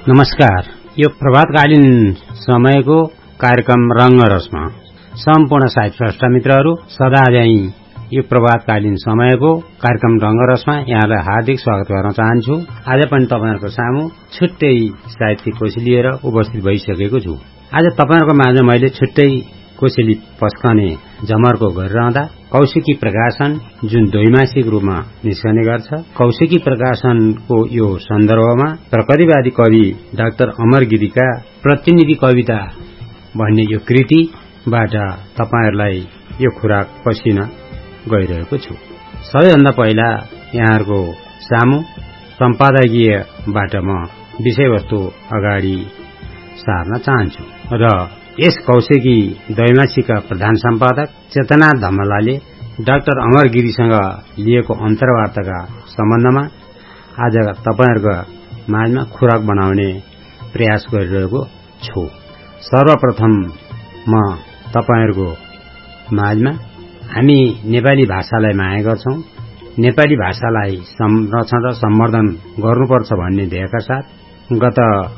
नमस्कार। यो प्रभातकालीन समयको कार्यक्रम रंगरसमा सम्पूर्ण साहित्य स्रष्टा मित्रहरू सदा झैं यो प्रभातकालीन समयको कार्यक्रम रंगरसमा यहाँलाई हार्दिक स्वागत गर्न चाहन्छु। आज पनि तपाईहरुको सामु छुट्टै साहित्यिक कोशी लिएर उपस्थित भइसकेको छु। आज तपाईहरुको माझमा मैले छुट्टै कोसेली पस्कने जमर्को गरिरहँदा कौशिकी प्रकाशन जुन द्वैमासिक रूपमा निस्कने गर्छ, कौशिकी प्रकाशनको यो सन्दर्भमा प्रगतिवादी कवि डाक्टर अमर गिरीका प्रतिनिधि कविता भन्ने यो कृतिबाट तपाईहरुलाई यो खुराक पसिन गइरहेको छु। सबैभन्दा पहिला यहाँहरुको सामु सम्पादकीयबाट म विषयवस्तु अगाडि सार्न चाहन्छु र यस कौशिकी द्वैमासिकका प्रधान सम्पादक चेतना धमलाले डाक्टर अमर गिरीसँग लिएको अन्तर्वार्ताका सम्बन्धमा आज तपाईहरुको माझमा खुराक बनाउने प्रयास गरिरहेको छु। सर्वप्रथम म तपाईहरुको माझमा हामी नेपाली भाषालाई माया गर्छौं, नेपाली भाषालाई संरक्षण र सम्वर्धन गर्नुपर्छ भन्ने ध्येयका साथ गत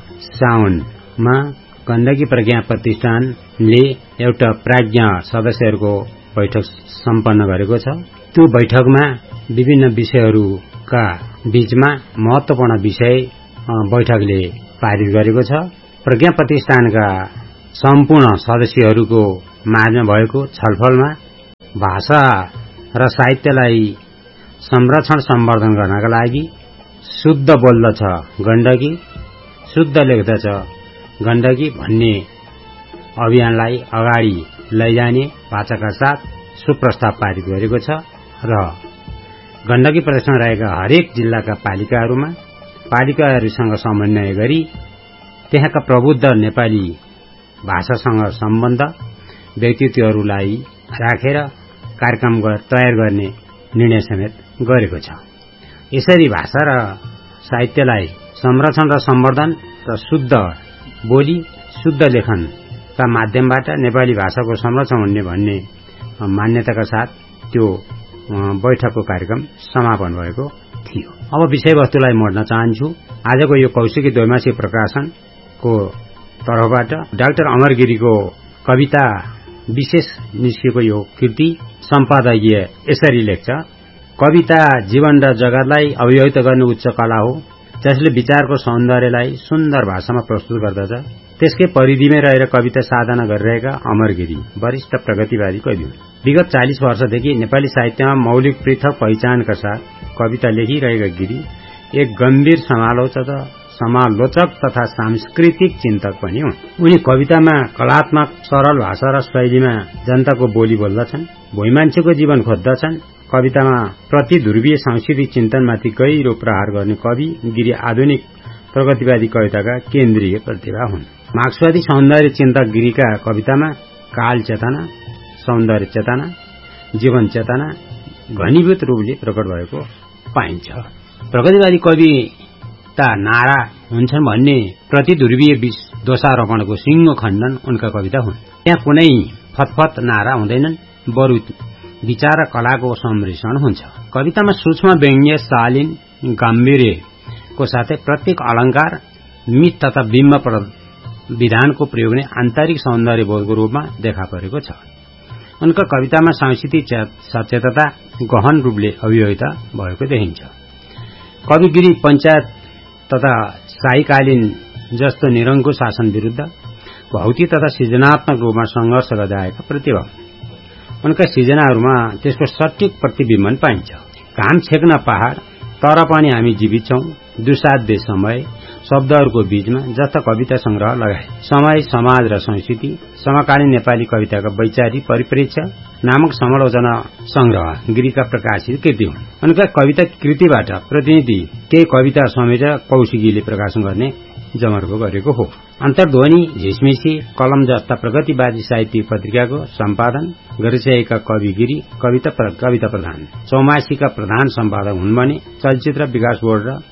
साउनमा गण्डकी प्रज्ञा प्रतिष्ठानले एउटा प्राज्ञ सदस्यहरूको बैठक सम्पन्न गरेको छ। त्यो बैठकमा विभिन्न विषयहरूका बीचमा महत्वपूर्ण विषय बैठकले पारित गरेको छ। प्रज्ञा प्रतिष्ठानका सम्पूर्ण सदस्यहरूको माझमा भएको छलफलमा भाषा र साहित्यलाई संरक्षण सम्वर्धन गर्नका लागि शुद्ध बोल्दछ गण्डकी, शुद्ध लेख्दछ गण्डकी भन्ने अभियानलाई अगाडि लैजाने वाचाका साथ सुप्रस्ताव पारित गरेको छ र गण्डकी प्रदेशमा रहेका हरेक जिल्लाका पालिकाहरूसँग समन्वय गरी त्यहाँका प्रबुद्ध नेपाली भाषासँग सम्बन्ध व्यक्तित्वहरूलाई राखेर कार्यक्रम तयार गर्ने निर्णय समेत गरेको छ। यसरी भाषा र साहित्यलाई संरक्षण र सम्वर्धन र शुद्ध बोली, शुद्ध लेखनका माध्यमबाट नेपाली भाषाको संरक्षण हुने भन्ने मान्यताका साथ त्यो बैठकको कार्यक्रम समापन भएको थियो। अब विषयवस्तुलाई मोड्न चाहन्छु। आजको यो कौशिकी द्वैमासिक प्रकाशनको तर्फबाट डाक्टर अमर गिरीको कविता विशेष निस्किएको यो कृति सम्पादकीय यसरी लेख्छ। कविता जीवन र जगतलाई अभिव्यक्त गर्ने उच्च कला हो, जसले विचारको सौन्दर्यलाई सुन्दर भाषामा प्रस्तुत गर्दछ। त्यसकै परिधिमै रहेर कविता साधना गरिरहेका अमर गिरी वरिष्ठ प्रगतिवादी कवि हुन्। विगत 40 वर्षदेखि नेपाली साहित्यमा मौलिक पृथक पहिचानका साथ कविता लेखिरहेका गिरी एक गम्भीर समालोचक तथा सांस्कृतिक चिन्तक पनि हुन्। उनी कवितामा कलात्मक सरल भाषा र शैलीमा जनताको बोली बोल्दछन्, भुइँमान्छेको जीवन खोज्दछन्। कवितामा प्रतिध्रुवीय सांस्कृतिक चिन्तनमाथि गहिरो प्रहार गर्ने कवि गिरी आधुनिक प्रगतिवादी कविताका केन्द्रीय प्रतिभा हुन्। मार्क्सवादी सौन्दर्य चिन्तक गिरीका कवितामा काल चेतना, सौन्दर्य चेतना, जीवन चेतना घनीभूत रूपले प्रकट भएको पाइन्छ। प्रगतिवादी कविता नारा हुन्छन् भन्ने प्रतिध्रुवीय दोषारोपणको सिंह खण्डन उनका कविता हुन्। त्यहाँ कुनै फतफत नारा हुँदैनन्, बरु विचार र कलाको सम्मिश्रण हुन्छ। कवितामा सूक्ष्म व्यङ्ग्य, शालीन गाम्भीर्यको साथै प्रत्येक अलंकार, मित तथा बिम्ब विधानको प्रयोग नै आन्तरिक सौन्दर्य बोधको रूपमा देखा परेको छ। उनका कवितामा सांस्कृतिक सचेतता गहन रूपले अभिव्यक्त भएको देखिन्छ। कवि गिरी पञ्चायत तथा शाहीकालीन जस्तो निरङ्कुश शासन विरुद्ध भौतिक तथा सृजनात्मक रूपमा संघर्ष गर्दै आएका प्रतिभा। उनका सृजनाहरूमा त्यसको सटीक प्रतिबिम्बन पाइन्छ। घाम छेक्न पहाड़, तर पनि हामी जीवित छौं, दुसाध्य समय, शब्दहरूको बीचमा जस्ता कविता संग्रह लगाए। समय, समाज र संस्कृति, समकालीन नेपाली कविताका वैचारिक परिप्रेक्ष्य नामक समालोचना संग्रह गिरीका प्रकाशित कृति हुन्। उनका कविता कृतिबाट प्रतिनिधि केही कविता समेटेर कौशिकीले प्रकाशन गर्ने जमर्को गरेको हो। अन्तर्ध्वनि, झिसमिसी, कलम जस्ता प्रगतिवादी साहित्यिक पत्रिकाको सम्पादन गरिसकेका कवि गिरी कविता प्रधान चौमासीका प्रधान सम्पादक हुन् भने चलचित्र विकास बोर्ड र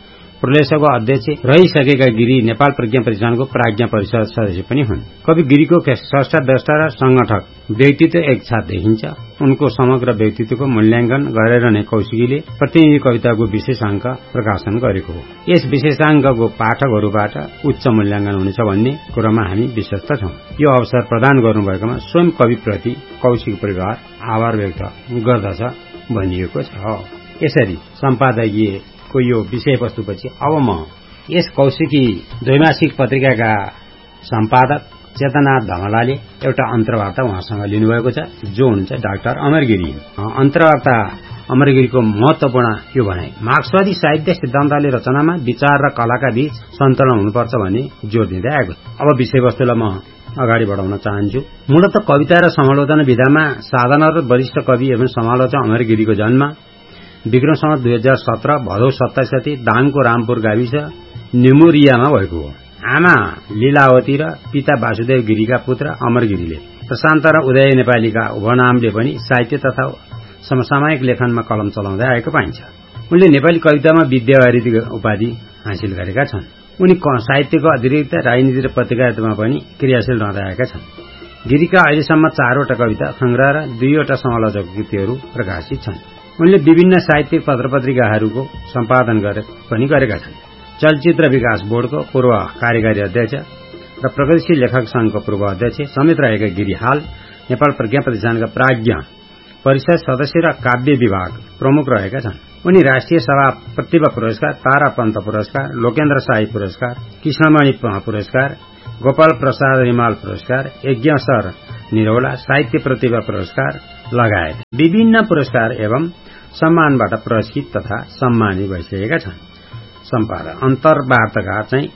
प्रलेसको अध्यक्ष रहिसकेका गिरी नेपाल प्रज्ञा प्रतिष्ठानको प्राज्ञा परिषद सदस्य पनि हुन्। कवि गिरीको स्रष्टा द्रष्टा र संगठक व्यक्तित्व एक साथ देखिन्छ। उनको समग्र व्यक्तित्वको मूल्याङ्कन गरेर नै कौशिकीले प्रतिनिधि कविताको विशेषांक प्रकाशन गरेको हो। यस विशेषांकको पाठकहरूबाट उच्च मूल्याङ्कन हुनेछ भन्ने कुरामा हामी विश्वस्त छौं। यो अवसर प्रदान गर्नुभएकोमा स्वयं कविप्रति कौशिक परिवार आभार व्यक्त गर्दछ भनिएको छ। यसरी सम्पादकीयको यो विषयवस्तुपछि अब म यस कौशिकी द्वैमासिक पत्रिकाका सम्पादक चेतनाथ धमलाले एउटा अन्तर्वार्ता उहाँसँग लिनुभएको छ, जो हुनुहुन्छ डाक्टर अमर गिरी। अन्तर्वार्ता अमर गिरीको महत्वपूर्ण यो भनाइ मार्क्सवादी साहित्य सिद्धान्तले रचनामा विचार र कलाका बीच सन्तुलन हुनुपर्छ भन्ने जोड़ दिँदै आएको। अब विषयवस्तुलाई म अगाडि बढाउन चाहन्छु। मूलत कविता र समालोचना विधामा साधना र वरिष्ठ कवि एवं समालोचक अमर गिरीको जन्म विक्रम सम्वत 2017 भदौ 27 गते दाङको रामपुर गाविस निमुरियामा भएको हो। आमा लीलावती र पिता वासुदेव गिरीका पुत्र अमर गिरीले प्रशान्त र उदय नेपालीका उपनामले पनि साहित्य तथा समसामयिक लेखनमा कलम चलाउँदै आएको पाइन्छ। उनले नेपाली कवितामा विद्यावारिधि उपाधि हासिल गरेका छन्। उनी साहित्यको अतिरिक्त राजनीति र पत्रकारितामा पनि क्रियाशील रहँदै आएका छन्। गिरीका अहिलेसम्म 4वटा कविता संग्रह र 2वटा समालोचक कृतिहरू प्रकाशित छन्। उनले विभिन्न साहित्यिक पत्र-पत्रिकाहरूको सम्पादन पनि गरेका छन्। चलचित्र विकास बोर्डको पूर्व कार्यकारी अध्यक्ष र प्रगतिशील लेखक संघको पूर्व अध्यक्ष समेत रहेका गिरी हाल नेपाल प्रज्ञा प्रतिष्ठानका प्राज्ञा परिषद सदस्य र काव्य विभाग प्रमुख रहेका छन्। उनी राष्ट्रिय सभा प्रतिभा पुरस्कार, तारा पन्त पुरस्कार, लोकेन्द्र शाही पुरस्कार, कृष्णमणि पुरस्कार, गोपाल प्रसाद रिमाल पुरस्कार, यज्ञसर निरौला साहित्य प्रतिभा पुरस्कार लगायत विभिन्न पुरस्कार एवं सम्मानबाट पुरस्कृत तथा सम्मानित भइसकेका छन्। सम्पादक अन्तर्वार्ताकार चाहिँ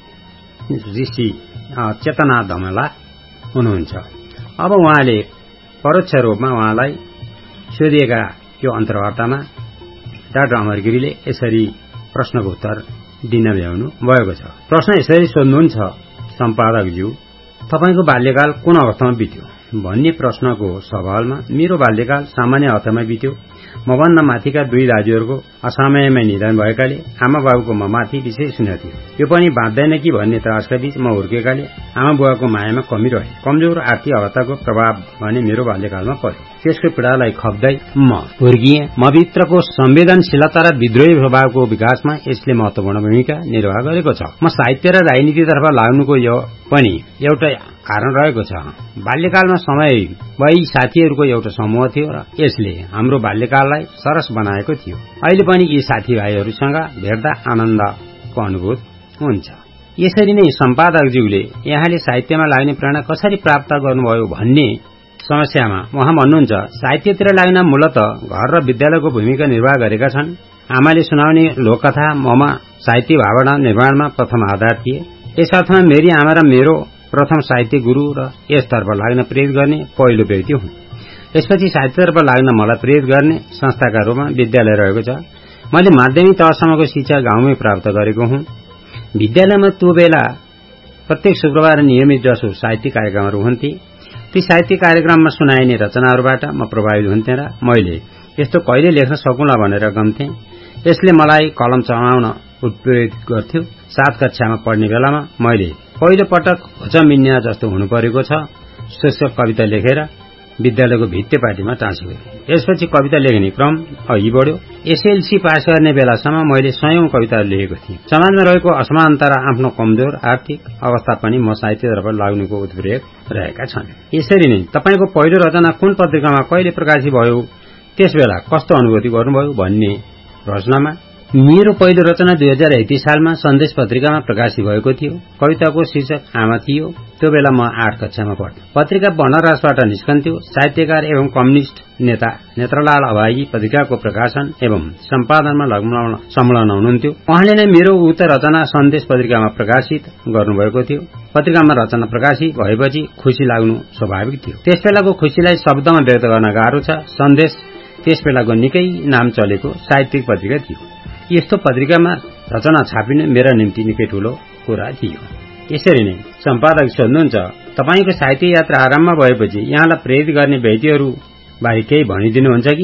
ऋषि चेतना धमला हुनुहुन्छ। अब उहाँले परोक्ष रूपमा उहाँलाई सोधिएका यो अन्तर्वार्तामा डाक्टर अमर गिरीले यसरी प्रश्नको उत्तर दिन भ्याउनु भएको छ। प्रश्न यसरी सोध्नुहुन्छ, सम्पादकज्यू, तपाईको बाल्यकाल कुन अवस्थामा बित्यो भन्ने प्रश्नको सवालमा मेरो बाल्यकाल सामान्य अर्थमा बित्यो। मभन्दा माथिका 2 दाजुहरूको असामयमा निधन भएकाले आमा बाबुको ममाथि विशेष स्नेह थियो। यो पनि बाँच्दैन कि भन्ने त्रासका बीच म हुर्केकाले आमा बुवाको मायामा कमी रहे। कमजोर आर्थिक अवस्थाको प्रभाव भने मेरो बाल्यकालमा पर्यो। त्यसको पीडालाई खप्दै म हुर्किएँ। मभित्रको संवेदनशीलता र विद्रोही स्वभावको विकासमा यसले महत्वपूर्ण भूमिका निर्वाह गरेको छ। म साहित्य र राजनीतितर्फ लाग्नुको यो पनि एउटा कारण रहेको छ। बाल्यकालमा समय भई साथीहरूको एउटा समूह थियो र यसले हाम्रो बाल्यकाललाई सरस बनाएको थियो। अहिले पनि यी साथीभाइहरूसँग भेट्दा आनन्दको अनुभूत हुन्छ। यसरी नै सम्पादकज्यूले यहाँले साहित्यमा लाग्ने प्रेरणा कसरी प्राप्त गर्नुभयो भन्ने समस्यामा उहाँ भन्नुहुन्छ, साहित्यतिर लाग्न मूलत घर र विद्यालयको भूमिका निर्वाह गरेका छन्। आमाले सुनाउने लोककथा ममा साहित्य भावना निर्माणमा प्रथम आधार थिए। यस अर्थमा मेरी आमा र मेरो प्रथम साहित्य गुरु र यसतर्फ लाग्न प्रेरित गर्ने पहिलो व्यक्ति हुन्। यसपछि साहित्यतर्फ लाग्न मलाई प्रेरित गर्ने संस्थाका रूपमा विद्यालय रहेको छ। मैले माध्यमिक तहसम्मको शिक्षा गाउँमै प्राप्त गरेको हुँ। विद्यालयमा त्यो बेला प्रत्येक शुक्रबार नियमित जसो साहित्यिक कार्यक्रमहरू हुन्थे। ती साहित्यिक कार्यक्रममा सुनाइने रचनाहरूबाट म प्रभावित हुन्थेँ र मैले यस्तो कहिले लेख्न सकुँला भनेर गन्थेँ। यसले मलाई कलम चलाउन उत्प्रेरित गर्थ्यो। 7 कक्षामा पढ्ने बेलामा मैले पहिलो पटक होचमिन्या जस्तो हुनु परेको छ शीर्षक कविता लेखेर विद्यालयको भित्तेपाटीमा टाँसेको थिएँ। यसपछि कविता लेख्ने क्रम अघि बढ्यो। एसएलसी पास गर्ने बेलासम्म मैले 100औं कविता लेखेको थिएँ। समाजमा रहेको असमानता र आफ्नो कमजोर आर्थिक अवस्था पनि म साहित्यतर्फ लाग्नुको उत्प्रेरक रहेका छन्। यसरी नै तपाईको पहिलो रचना कुन पत्रिकामा कहिले प्रकाशित भयो, त्यसबेला कस्तो अनुभूति गर्नुभयो भन्ने प्रश्नमा मेरो पहिलो रचना 2031 सालमा सन्देश पत्रिकामा प्रकाशित भएको थियो। कविताको शीर्षक आमा थियो। त्यो बेला म 8 कक्षामा पढ्थेँ। पत्रिका बनरसबाट निस्कन्थ्यो। साहित्यकार एवं कम्युनिस्ट नेता नेत्रलाल अभागी पत्रिकाको प्रकाशन एवं सम्पादनमा संलग्न हुनुहुन्थ्यो। उहाँले नै मेरो उक्त रचना सन्देश पत्रिकामा प्रकाशित गर्नुभएको थियो। पत्रिकामा रचना प्रकाशित भएपछि खुशी लाग्नु स्वाभाविक थियो। त्यसबेलाको खुशीलाई शब्दमा व्यक्त गर्न गाह्रो छ। सन्देश त्यसबेलाको निकै नाम चलेको साहित्यिक पत्रिका थियो। यस्तो पत्रिकामा रचना छापिनु मेरा निम्ति निकै ठूलो कुरा थियो। यसरी नै सम्पादक सोध्नुहुन्छ, तपाईको साहित्य यात्रा आरम्भ भएपछि यहाँलाई प्रेरित गर्ने व्यक्तिहरू बारे केही भनिदिनुहुन्छ कि?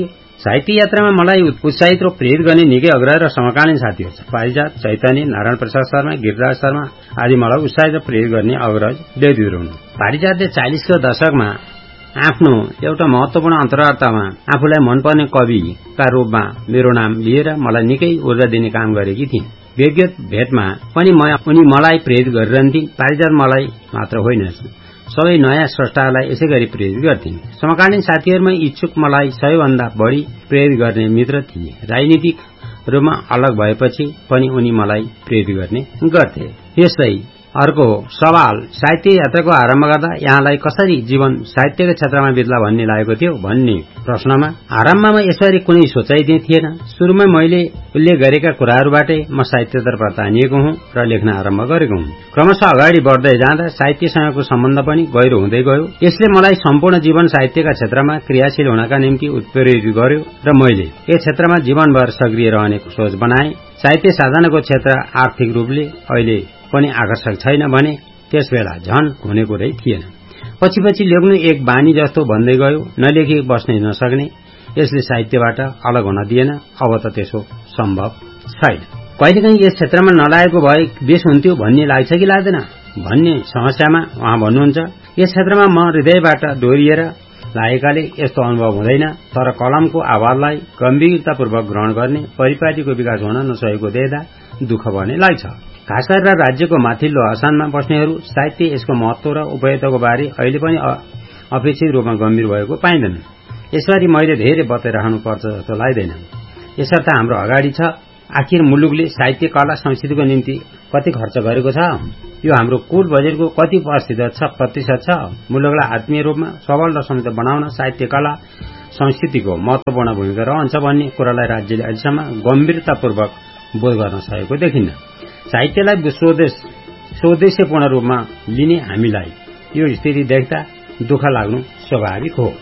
साहित्य यात्रामा मलाई उत्साहित र प्रेरित गर्ने निकै अग्रज र समकालीन साथीहरू छन्। पारिजात, चैतन्य, नारायण प्रसाद शर्मा, गिरिराज शर्मा आदि मलाई उत्साहित र प्रेरित गर्ने अग्रज व्यक्तिहरू हुन्। पारिजातले 40 को दशकमा आफ्नो एउटा महत्वपूर्ण अन्तर्वार्तामा आफूलाई मनपर्ने कविका रूपमा मेरो नाम लिएर मलाई निकै ऊर्जा दिने काम गरेकी थिइन्। व्यक्तिगत भेटमा पनि उनी मलाई प्रेरित गरिरहन्थिन्। पारिजात मलाई मात्र होइन, सबै नयाँ स्रष्टालाई यसै गरी प्रेरित गर्थिन्। समकालीन साथीहरूमा इच्छुक मलाई सबैभन्दा बढी प्रेरित गर्ने मित्र थिए। राजनीतिक रूपमा अलग भएपछि पनि उनी मलाई प्रेरित गर्ने गर्थे। यस्तै अर्को सवाल, साहित्य यात्राको आरम्भ गर्दा यहाँलाई कसरी जीवन साहित्यको क्षेत्रमा बित्ला भन्ने लागेको थियो भन्ने प्रश्नमा आरम्भमा यसरी कुनै सोचाइ नै थिएन। सुरुमा मैले उल्लेख गरेका कुराहरूबाटै म साहित्यतर्फ तानिएको हुँ र लेख्न आरम्भ गरेको हुँ। क्रमशः अगाडि बढ्दै जाँदा साहित्यसँगको सम्बन्ध पनि गहिरो हुँदै गयो। यसले मलाई सम्पूर्ण जीवन साहित्यका क्षेत्रमा क्रियाशील हुनका निम्ति उत्प्रेरित गर्यो र मैले यस क्षेत्रमा जीवनभर सक्रिय रहने सोच बनाए। साहित्य साधनाको क्षेत्र आर्थिक रूपले अहिले पनि आकर्षक छैन भने त्यसबेला झन हुने कुरै थिएन। पछि लेख्नु एक बानी जस्तो भन्दै गयो, नलेखी बस्नै नसक्ने। यसले साहित्यबाट अलग हुन दिएन। अब त त्यसो सम्भव छैन। कहिलेकाहीँ यस क्षेत्रमा नलागेको भए बेस हुन्थ्यो भन्ने लाग्छ कि लाग्दैन भन्ने समस्यामा उहाँ भन्नुहुन्छ, यस क्षेत्रमा म हृदयबाट दोहोरिएर लागेकाले यस्तो अनुभव हुँदैन। तर कलमको आवाजलाई गम्भीरतापूर्वक ग्रहण गर्ने परिपाटीको विकास हुन नसकेको देख्दा दुःख भने लाग्छ। खास गरेर राज्यको माथिल्लो आसनमा बस्नेहरू साहित्य यसको महत्व र उपयोगिताको बारे अहिले पनि अपेक्षित रूपमा गम्भीर भएको पाइँदैन। यसबारे मैले धेरै बताइराख्नु पर्छ जस्तो लाग्दैन। यसर्थ हाम्रो अगाडि छ, आखिर मुलुकले साहित्य कला संस्कृतिको निम्ति कति खर्च गरेको छ? यो हाम्रो कुल बजेटको कति प्रतिशत छ? मुलुकलाई आत्मीय रूपमा सबल र समृद्ध बनाउन साहित्य कला संस्कृतिको महत्वपूर्ण भूमिका रहन्छ भन्ने कुरालाई राज्यले अहिलेसम्म गम्भीरतापूर्वक बोध गर्न सकेको देखिन्न। साहित्यलाई स्वोद्देश्यपूर्ण रूपमा लिने हामीलाई यो स्थिति देख्दा दुःख लाग्नु स्वाभाविक हो।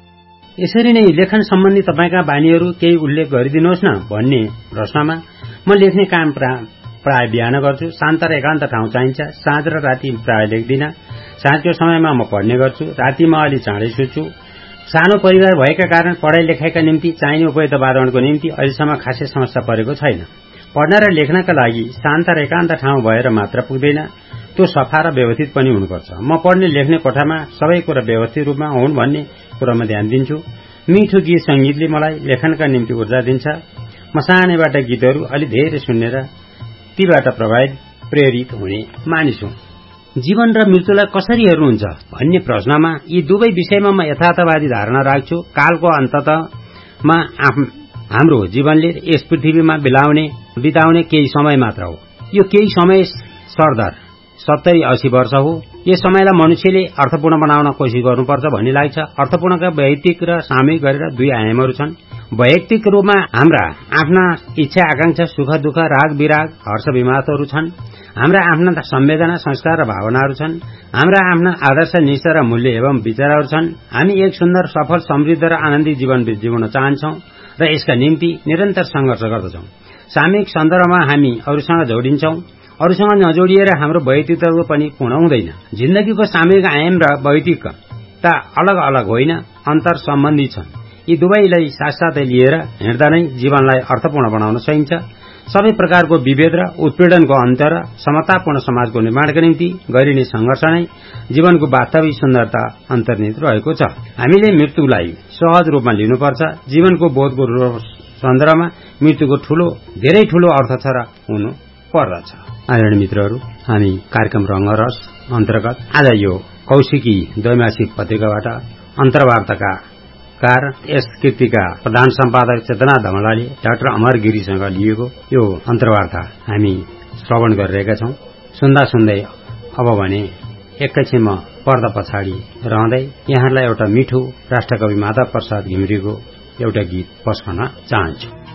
यसरी नै लेखन सम्बन्धी तपाईका बानीहरू केही उल्लेख गरिदिनुहोस् न भन्ने प्रश्नमा म लेख्ने काम प्राय बिहान गर्छु। शान्त र एकान्त ठाउँ चाहिन्छ। साँझ र राति प्राय लेख्दिन। साँझको समयमा म पढ्ने गर्छु। रातिमा अलि चाँडै सुत्छु। सानो परिवार भएका कारण पढाइ लेखाइका निम्ति चाहिने उपयुक्त वातावरणको निम्ति अहिलेसम्म खासै समस्या परेको छैन। पढ्न र लेख्नका लागि शान्त र एकान्त ठाउँ भएर मात्र पुग्दैन, त्यो सफा र व्यवस्थित पनि हुनुपर्छ। म पढ्ने लेख्ने कोठामा सबै कुरा व्यवस्थित रूपमा हुन् भन्ने कुरामा ध्यान दिन्छु। मिठो गीत संगीतले मलाई लेखनका निम्ति ऊर्जा दिन्छ। म सानैबाट गीतहरू अलि धेरै सुन्ने र तीबाट प्रेरित हुने मानिस हुँ। जीवन र मृत्युलाई कसरी हेर्नुहुन्छ भन्ने प्रश्नमा यी दुवै विषयमा म यथार्थवादी धारणा राख्छु। कालको अन्ततमा हाम्रो जीवनले यस पृथ्वीमा बिताउने केही समय मात्र हो। यो केही समय सरदर 70-80 वर्ष हो। यस समयलाई मनुष्यले अर्थपूर्ण बनाउन कोशिश गर्नुपर्छ भन्ने लाग्छ। अर्थपूर्णका वैयक्तिक र सामूहिक गरेर दुई आयामहरू छन्। वैयक्तिक रूपमा हाम्रा आफ्ना इच्छा आकांक्षा, सुख दुःख, राग विराग, हर्ष विमासहरू छन्। हाम्रा आफ्ना संवेदना, संस्कार र भावनाहरू छन्। हाम्रा आफ्ना आदर्श, निष्ठा र मूल्य एवं विचारहरू छन्। हामी एक सुन्दर, सफल, समृद्ध र आनन्दित जीवन जिउन चाहन्छौं र यसका निम्ति निरन्तर संघर्ष गर्दछौं। सामूहिक सन्दर्भमा हामी अरूसँग जोडिन्छौं। अरूसँग नजोडिएर हाम्रो वैयक्तित्व पनि पूर्ण हुँदैन। जिन्दगीको सामूहिक आयाम र वैयक्तिकता अलग अलग होइन, अन्तर सम्बन्धी छन्। यी दुवैलाई साथसाथै लिएर हिँड्दा नै जीवनलाई अर्थपूर्ण बनाउन सकिन्छ। सबै प्रकारको विभेद र उत्पीडनको अन्त्य र समतापूर्ण समाजको निर्माणका निम्ति गरिने संघर्ष नै जीवनको वास्तविक सुन्दरता अन्तर्निहित रहेको छ। हामीले मृत्युलाई सहज रूपमा लिनुपर्छ। जीवनको बोधको सन्दर्भमा मृत्युको धेरै ठूलो अर्थ छ र हुनु पर्दछ। आदरणीय मित्रहरू, हामी कार्यक्रम रंगरस अन्तर्गत आज यो कौशिकी द्वैमासिक पत्रिकाबाट अन्तर्वार्ताका कार यस कृतिका प्रधान सम्पादक चेतना धमलाले डाक्टर अमर गिरीसँग लिएको यो अन्तर्वार्ता हामी श्रवण गरिरहेका छौं। सुन्दा सुन्दै अब भने एकैछिनमा पर्दा पछाडि रहँदै यहाँलाई एउटा मिठो राष्ट्रकवि माधव प्रसाद घिमिरेको एउटा गीत पस्कन चाहन्छु।